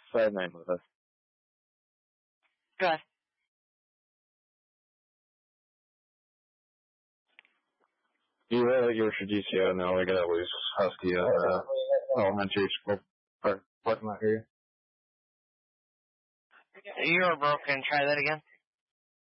5-9 with us. Go ahead. You're for GCO now. We got a loose Husky at elementary school parking lot area. You are broken. Try that again.